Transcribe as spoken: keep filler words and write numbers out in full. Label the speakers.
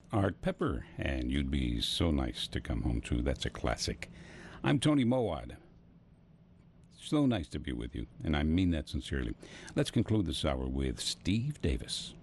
Speaker 1: Art Pepper, and You'd Be So Nice to Come Home To. That's a classic. I'm Tony Mowat. So nice to be with you, and I mean that sincerely. Let's conclude this hour with Steve Davis.